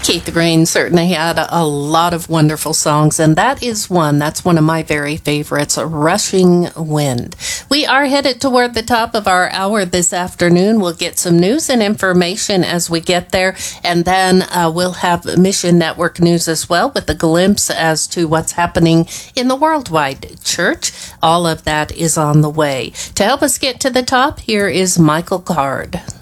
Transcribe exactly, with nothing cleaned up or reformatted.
Keith Green certainly had a, a lot of wonderful songs, and that is one. That's one of my very favorites, Rushing Wind. We are headed toward the top of our hour this afternoon. We'll get some news and information as we get there, and then uh, we'll have Mission Network news as well with a glimpse as to what's happening in the Worldwide Church. All of that is on the way. To help us get to the top, here is Michael Card.